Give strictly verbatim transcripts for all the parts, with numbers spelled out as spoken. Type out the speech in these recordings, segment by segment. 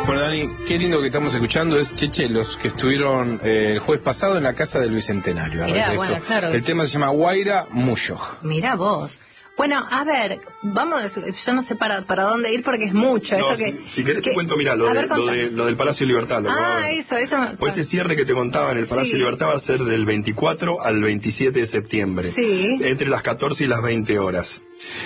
Bueno, Dani, qué lindo que estamos escuchando es Cheche, los que estuvieron eh, el jueves pasado en la casa del Bicentenario. Mirá, bueno, claro. El tema se llama Guaira Muyo. Mirá vos. Bueno, a ver, vamos, yo no sé para para dónde ir porque es mucho. No, esto si, que, si querés que, te cuento, mira, lo, de, ver, lo, de, lo del Palacio Libertad. Lo ah, eso, eso. Pues ese cierre que te contaba en el Palacio sí. Libertad va a ser del veinticuatro al veintisiete de septiembre. Sí. Entre las catorce y las veinte horas.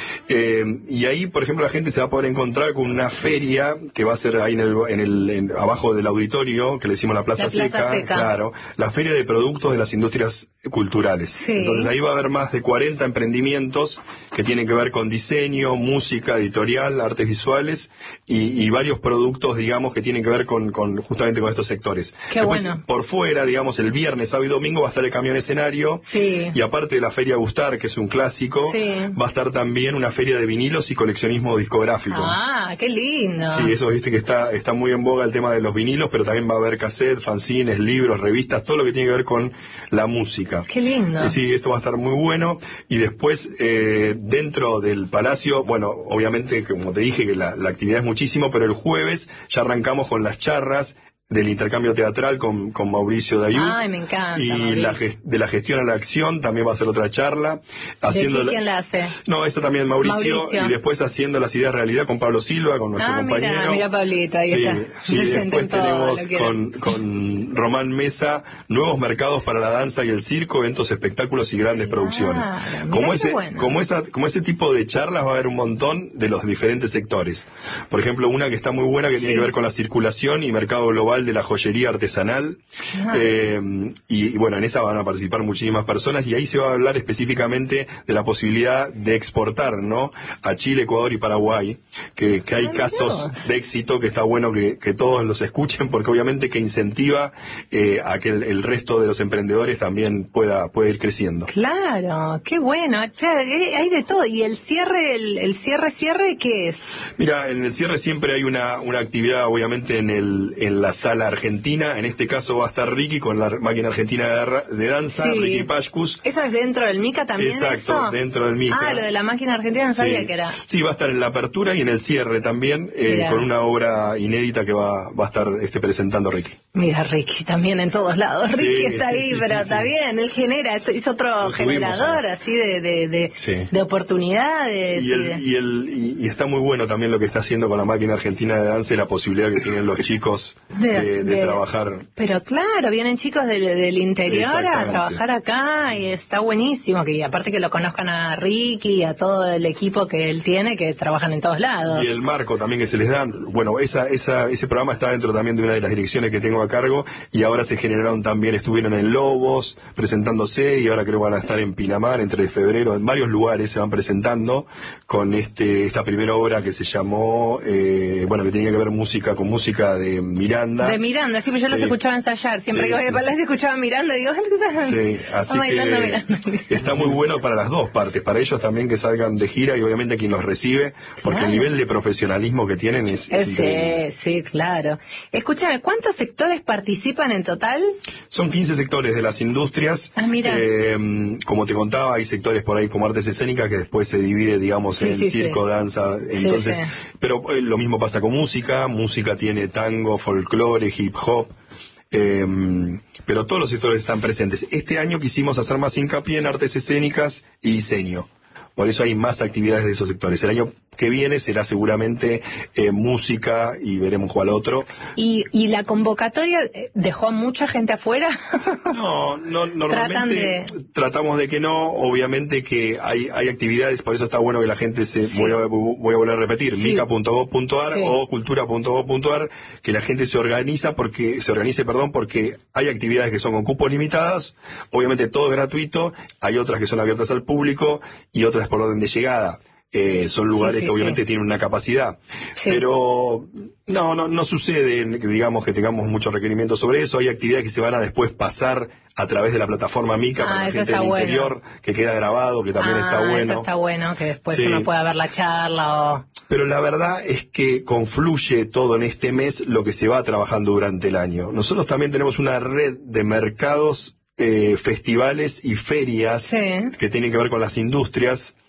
Eh, y ahí, por ejemplo, la gente se va a poder encontrar con una feria que va a ser ahí en el, en el en, abajo del auditorio, que le decimos la Plaza, la Plaza Seca, Seca, claro, la feria de productos de las industrias culturales. Sí. Entonces ahí va a haber más de cuarenta emprendimientos que tienen que ver con diseño, música, editorial, artes visuales y, y varios productos, digamos, que tienen que ver con, con justamente con estos sectores. Qué Después, bueno. Por fuera, digamos, el viernes, sábado y domingo va a estar el camión escenario. Sí. Y aparte de la Feria Gustar, que es un clásico, sí. va a estar también una feria de vinilos y coleccionismo discográfico. Ah, qué lindo. Sí, eso viste que está, está muy en boga el tema de los vinilos, pero también va a haber cassette, fanzines, libros, revistas, todo lo que tiene que ver con la música. Qué lindo. Y sí, esto va a estar muy bueno. Y después, eh, dentro del Palacio, bueno, obviamente, como te dije, que la, la actividad es muchísimo, pero el jueves ya arrancamos con las charlas del intercambio teatral con, con Mauricio Dayú. Ay, me encanta. Y la, de la gestión a la acción también va a ser otra charla. Haciendo ¿De la, quién la hace? No, esa también Mauricio, Mauricio. Y después haciendo las ideas realidad con Pablo Silva, con nuestro ah, compañero. Mira, mira Pablito, ahí sí, está. Sí, después todo, tenemos con, con Román Mesa, nuevos mercados para la danza y el circo, eventos, espectáculos y grandes claro, producciones. Mira Como qué ese, bueno. como esa, como ese tipo de charlas va a haber un montón de los diferentes sectores. Por ejemplo, una que está muy buena que sí. tiene que ver con la circulación y mercado global de la joyería artesanal. Claro. Eh, y, y bueno, en esa van a participar muchísimas personas y ahí se va a hablar específicamente de la posibilidad de exportar, ¿no? A Chile, Ecuador y Paraguay, que, que hay Ay, casos Dios. de éxito que está bueno que, que todos los escuchen porque obviamente que incentiva eh, a que el, el resto de los emprendedores también pueda, pueda ir creciendo. Claro, qué bueno. Claro, hay de todo. ¿Y el cierre, el, el cierre, cierre, qué es? Mira, en el cierre siempre hay una, una actividad, obviamente, en el en la sala argentina. En este caso va a estar Ricky con la máquina argentina de, de danza, sí. Ricky Pashkus. ¿Eso es dentro del Mica también? Exacto, eso? dentro del Mica. Ah, lo de la máquina argentina no sí. sabía que era. Sí, va a estar en la apertura y en el cierre también, eh, con una obra inédita que va, va a estar este, presentando Ricky. Mira, Ricky también en todos lados. Ricky sí, está sí, ahí, sí, pero sí, está sí. bien, él genera, es otro Lo generador tuvimos, así de, de, de, sí. de oportunidades. Y, y, el, de... y, el, y, y está muy bueno también lo que está haciendo con la máquina argentina de danza y la posibilidad que tienen los chicos de, de, de, de trabajar. Pero claro, vienen chicos del, del interior a trabajar acá y está buenísimo, que y aparte que lo conozcan a Ricky y a todo el equipo que él tiene, que trabajan en todos lados. Y el marco también que se les dan. Bueno, esa, esa, ese programa está dentro también de una de las direcciones que tengo a cargo y ahora se generaron también, estuvieron en Lobos presentándose y ahora creo que van a estar en Pinamar entre febrero, en varios lugares se van presentando con este esta primera obra que se llamó, eh, bueno, que tenía que ver música con música de Miranda. De Miranda, sí, pero yo sí. los escuchaba ensayar, siempre sí, que voy sí. a Palacio escuchaba Miranda y digo, sí, así bailando que Miranda. Está muy bueno para las dos partes, para ellos también que salgan de gira y obviamente quien los recibe, porque claro. el nivel de profesionalismo que tienen es, es sí, increíble. sí, claro. Escúchame, ¿cuántos sectores participan en total? Son quince sectores de las industrias. Ah, mira. Eh, como te contaba, hay sectores por ahí como artes escénicas que después se divide, digamos, sí, en sí, circo, sí. danza. Entonces, sí, sí. pero eh, lo mismo pasa con música. Música tiene tango, folclore, hip hop. Eh, pero todos los sectores están presentes. Este año quisimos hacer más hincapié en artes escénicas y diseño. Por eso hay más actividades de esos sectores. El año que viene será seguramente eh, música y veremos cuál otro. ¿Y, y la convocatoria dejó a mucha gente afuera? No, no, normalmente de... tratamos de que no. Obviamente que hay, hay actividades, por eso está bueno que la gente se, sí. voy, a, voy a volver a repetir, sí. mica punto gov punto ar sí. o cultura punto gov punto ar, que la gente se organiza porque, se organice, perdón, porque hay actividades que son con cupos limitados, obviamente todo es gratuito, hay otras que son abiertas al público y otras por orden de llegada. Eh, son lugares sí, sí, que obviamente sí. tienen una capacidad, sí. pero no, no, no sucede, digamos, que tengamos muchos requerimientos sobre eso. Hay actividades que se van a después pasar a través de la plataforma Mica ah, para la gente del bueno. interior, que queda grabado, que también ah, está bueno. Eso está bueno, que después sí. uno pueda ver la charla o... Pero la verdad es que confluye todo en este mes lo que se va trabajando durante el año. Nosotros también tenemos una red de mercados, eh, festivales y ferias sí. que tienen que ver con las industrias.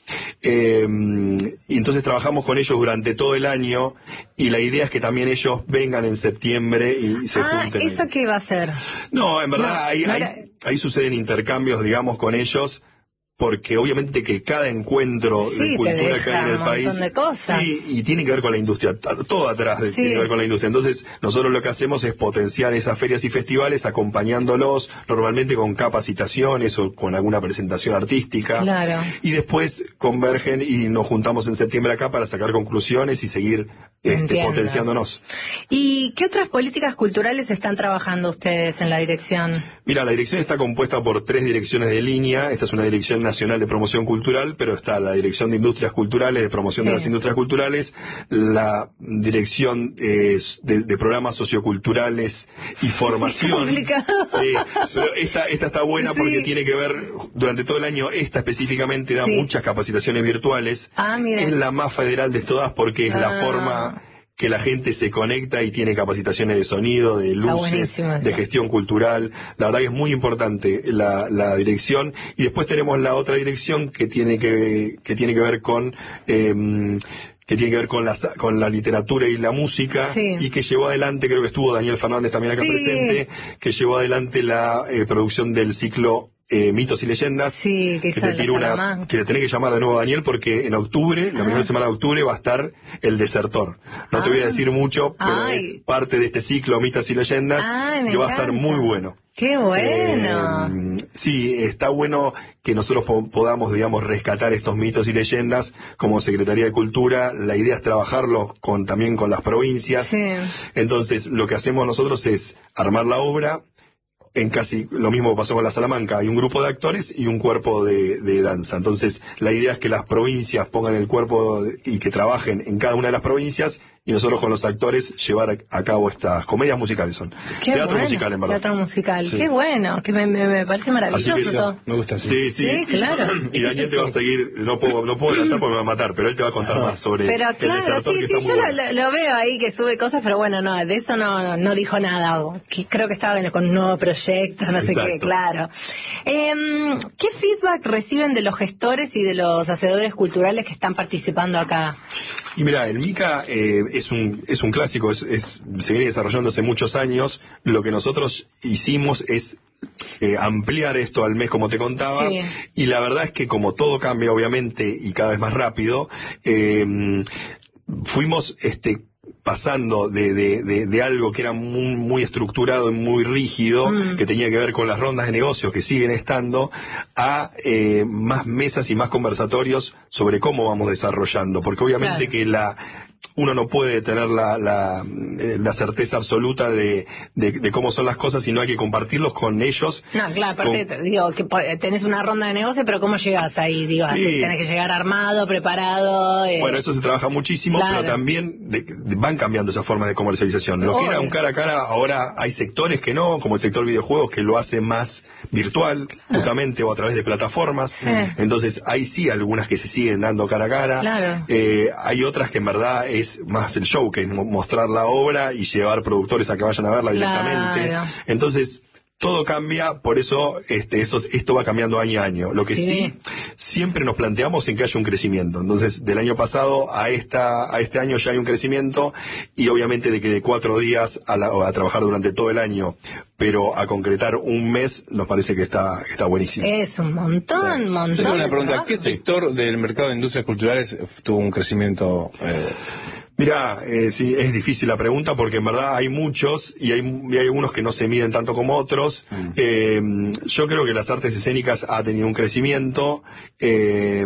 Eh, y entonces trabajamos con ellos durante todo el año y la idea es que también ellos vengan en septiembre y se ah, junten. ¿eso qué va a ser? No, en verdad No, ahí, no ahí, era... ahí suceden intercambios, digamos, con ellos. Porque obviamente que cada encuentro sí, de cultura te que hay en el país, un montón de cosas. Sí, y tiene que ver con la industria, todo atrás de, sí. tiene que ver con la industria. Entonces, nosotros lo que hacemos es potenciar esas ferias y festivales acompañándolos, normalmente con capacitaciones o con alguna presentación artística. Claro. Y después convergen y nos juntamos en septiembre acá para sacar conclusiones y seguir este, potenciándonos. ¿Y qué otras políticas culturales están trabajando ustedes en la dirección? Mira, la dirección está compuesta por tres direcciones de línea. Esta es una dirección nacional de promoción cultural, pero está la dirección de industrias culturales, de promoción sí. de las industrias culturales, la dirección eh, de, de programas socioculturales y formación. Es complicado. Sí, pero esta, esta está buena sí. porque tiene que ver, durante todo el año, esta específicamente da sí. muchas capacitaciones virtuales. Ah, mira. Es la más federal de todas porque es ah. la forma que la gente se conecta y tiene capacitaciones de sonido, de luces, de gestión cultural. La verdad que es muy importante la, la dirección. Y después tenemos la otra dirección que tiene que, que tiene que ver con, eh, que tiene que ver con la, con la literatura y la música, sí. y que llevó adelante, creo que estuvo Daniel Fernández también acá sí. presente, que llevó adelante la eh, producción del ciclo Eh, mitos y leyendas. Sí, que, que te tiro una, que le tenés que llamar de nuevo a Daniel porque en octubre, la ah. primera semana de octubre, va a estar El Desertor. No ah. te voy a decir mucho, pero Ay. es parte de este ciclo Mitos y Leyendas Ay, que va a estar muy bueno. ¡Qué bueno! Eh, sí, está bueno que nosotros po- podamos, digamos, rescatar estos mitos y leyendas como Secretaría de Cultura. La idea es trabajarlo con, también con las provincias. Sí. Entonces, lo que hacemos nosotros es armar la obra. En casi lo mismo pasó con la Salamanca, hay un grupo de actores y un cuerpo de, de danza. Entonces, la idea es que las provincias pongan el cuerpo de, y que trabajen en cada una de las provincias y nosotros con los actores llevar a, a cabo estas comedias musicales son. Qué teatro bueno, musical, en verdad. Teatro musical, sí. Qué bueno, que me, me, me parece maravilloso que, todo. Me gusta así. Sí, sí, sí, claro. Y Daniel te va a seguir, no puedo, no puedo adelantar porque me va a matar, pero él te va a contar más sobre pero el claro, Desertor, sí, que sí, está yo muy lo, bueno. lo veo ahí que sube cosas, pero bueno, no, de eso no, no, no dijo nada. Que creo que estaba con un nuevo proyecto, no sé Exacto. qué, claro. Eh, ¿Qué feedback reciben de los gestores y de los hacedores culturales que están participando acá? Y mira, el Mica eh, es un es un clásico, es, es se viene desarrollando hace muchos años. Lo que nosotros hicimos es eh, ampliar esto al mes, como te contaba, sí. y la verdad es que como todo cambia, obviamente, y cada vez más rápido, eh, fuimos este pasando de, de, de, de algo que era muy, muy estructurado y muy rígido, mm. que tenía que ver con las rondas de negocios que siguen estando, a eh, más mesas y más conversatorios sobre cómo vamos desarrollando, porque obviamente claro. que la uno no puede tener la, la, la certeza absoluta de, de, de cómo son las cosas, sino hay que compartirlos con ellos. No, claro, aparte, con... digo, que tenés una ronda de negocio, pero ¿cómo llegás ahí? Digo, sí. tenés que llegar armado, preparado. Eh... Bueno, eso se trabaja muchísimo, claro. pero también de, de, van cambiando esas formas de comercialización. Lo Obvio. que era un cara a cara, ahora hay sectores que no, como el sector videojuegos, que lo hace más virtual, claro. justamente, o a través de plataformas. Sí. Entonces, hay sí algunas que se siguen dando cara a cara. Claro. Eh, hay otras que en verdad es más el show, que es mostrar la obra y llevar productores a que vayan a verla directamente. Claro. Entonces, todo cambia, por eso este eso esto va cambiando año a año. Lo que sí. sí siempre nos planteamos en que haya un crecimiento. Entonces, del año pasado a esta a este año ya hay un crecimiento, y obviamente de que de cuatro días a, la, a trabajar durante todo el año, pero a concretar un mes, nos parece que está está buenísimo. Es un montón, un sí. montón. Yo tengo una pregunta, ¿qué sector del mercado de industrias culturales tuvo un crecimiento? Eh... Mirá, eh, sí, es difícil la pregunta porque en verdad hay muchos y hay, y hay algunos que no se miden tanto como otros. Mm. Eh, yo creo que las artes escénicas ha tenido un crecimiento. Eh,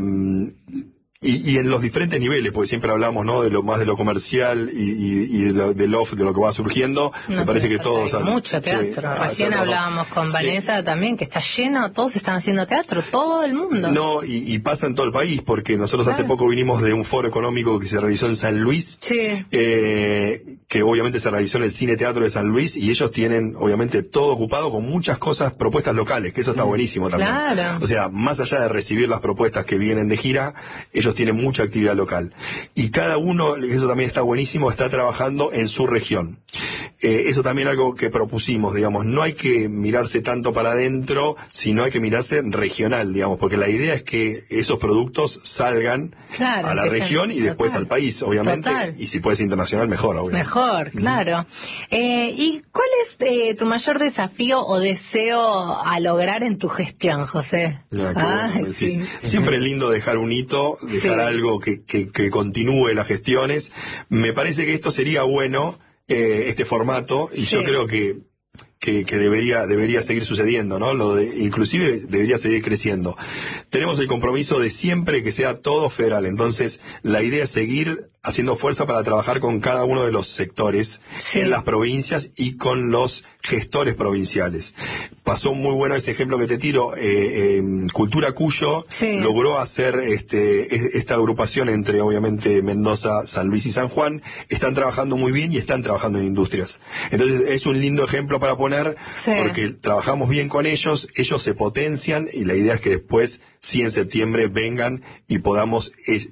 Y, y en los diferentes niveles, porque siempre hablamos, ¿no?, de lo más de lo comercial y, y, y de lo, del off, de lo que va surgiendo. No, me parece que todos... Hay mucho teatro. Sí, Recién hablábamos con Vanessa sí. también, que está lleno, todos están haciendo teatro, todo el mundo. No, y, y pasa en todo el país, porque nosotros claro. hace poco vinimos de un foro económico que se realizó en San Luis, sí. eh, que obviamente se realizó en el Cine Teatro de San Luis, y ellos tienen, obviamente, todo ocupado con muchas cosas, propuestas locales, que eso está buenísimo también. Claro. O sea, más allá de recibir las propuestas que vienen de gira, ellos tienen mucha actividad local. Y cada uno, eso también está buenísimo, está trabajando en su región. eh, eso también algo que propusimos, digamos, no hay que mirarse tanto para adentro, sino hay que mirarse regional, digamos, porque la idea es que esos productos salgan claro, a la región y después total, al país, obviamente, total. y si puede ser internacional, mejor, obviamente. Mejor, claro. Mm. Eh, ¿Y cuál es eh, tu mayor desafío o deseo a lograr en tu gestión, José? Ya, ah, bueno, sí. Siempre es lindo dejar un hito, dejar sí. algo que, que, que continúe las gestiones. Me parece que esto sería bueno, eh, este formato, y sí. yo creo que Que, que debería debería seguir sucediendo, ¿no? Lo de, inclusive debería seguir creciendo. Tenemos el compromiso de siempre que sea todo federal, entonces la idea es seguir haciendo fuerza para trabajar con cada uno de los sectores sí. en las provincias y con los gestores provinciales. Pasó muy bueno este ejemplo que te tiro, eh, eh, Cultura Cuyo sí. logró hacer este esta agrupación entre obviamente Mendoza, San Luis y San Juan, están trabajando muy bien y están trabajando en industrias. Entonces es un lindo ejemplo para poner Sí. porque trabajamos bien con ellos, ellos se potencian y la idea es que después, sí en septiembre, vengan y podamos, eh,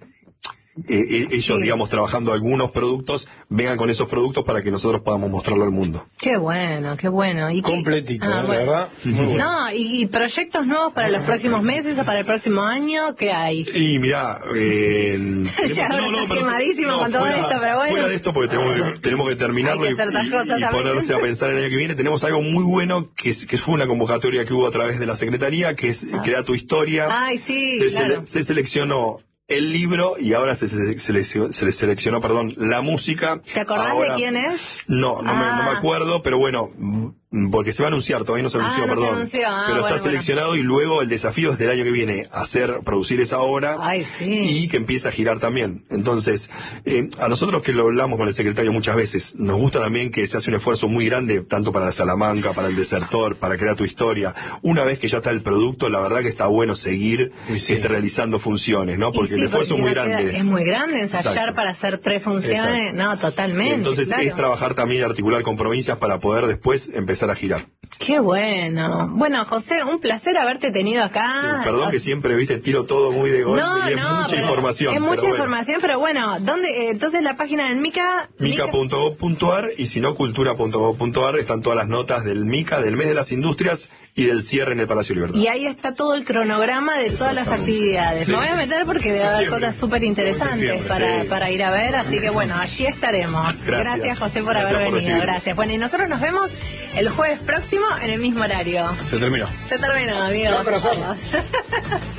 eh, ellos, sí. digamos, trabajando algunos productos, vengan con esos productos para que nosotros podamos mostrarlo al mundo. Qué bueno, qué bueno. ¿Y completito, qué? Ah, ¿eh? bueno. ¿Verdad? Muy bueno. No, ¿y proyectos nuevos para los próximos meses o para el próximo año? ¿Qué hay? Y mirá, eh, ya no, no, no, está quemadísimo no, con todo fuera, esto, pero bueno. Fuera de esto, porque tenemos que, tenemos que terminarlo hay que y, y, y ponerse a pensar el año que viene. Tenemos algo muy bueno que, es, que fue una convocatoria que hubo a través de la Secretaría, que es ah. Crea tu Historia. Ay, sí, se, claro. sele, se seleccionó el libro y ahora se, se, se, se le seleccionó, perdón, la música. ¿Te acordás ahora, de quién es? No, no, ah. me, no me acuerdo, pero bueno, porque se va a anunciar, todavía no se anunció, ah, no perdón. Se anunció. Ah, pero bueno, está seleccionado bueno. Y luego el desafío es del año que viene hacer, producir esa obra. Ay, sí. Y que empiece a girar también. Entonces, eh, a nosotros que lo hablamos con el secretario muchas veces, nos gusta también que se hace un esfuerzo muy grande, tanto para la Salamanca, para el Desertor, para crear tu historia. Una vez que ya está el producto, la verdad que está bueno seguir sí. este, realizando funciones, ¿no? Porque sí, el esfuerzo porque es muy no grande. Queda, es muy grande ensayar Exacto. para hacer tres funciones. Exacto. No, totalmente. Entonces claro. es trabajar también, articular con provincias para poder después empezar a girar. Qué bueno. Bueno, José, un placer haberte tenido acá. Sí, perdón o... que siempre, viste, tiro todo muy de golpe no, y es no, mucha información. Es mucha pero bueno. información, pero bueno, ¿dónde? Eh, entonces la página del Mica... mica punto gov punto ar y si no, cultura punto gov punto ar están todas las notas del Mica, del mes de las industrias y del cierre en el Palacio Libertad. Y ahí está todo el cronograma de todas las actividades. Sí. Me voy a meter porque debe haber cosas súper interesantes para, sí. para ir a ver, así que bueno, allí estaremos. Gracias, Gracias José, por Gracias haber por venido. recibir. Gracias. Bueno, y nosotros nos vemos el jueves próximo en el mismo horario. Se terminó. Se terminó, amigo.